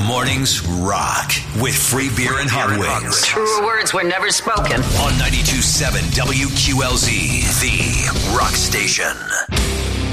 Mornings rock with free beer and hot wings. Truer words were never spoken. On 92.7 WQLZ, the rock station.